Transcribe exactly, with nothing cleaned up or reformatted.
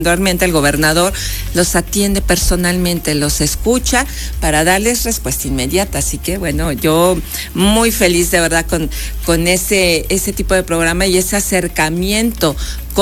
Actualmente el gobernador los atiende personalmente, los escucha para darles respuesta inmediata. Así que bueno, yo muy feliz de verdad con, con ese, ese tipo de programa y ese acercamiento con